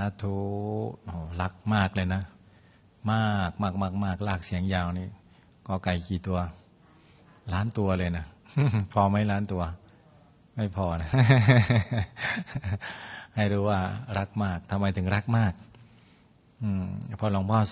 ธุรักมากเลยนะมากมากมากมากลากเสียงยาวนี่กอไก่กี่ตัวล้านตัวเลยนะ พอไหมล้านตัวไม่พอนะ ให้รู้ว่ารักมากทำไมถึงรักมากเพราะหลวงพ่อ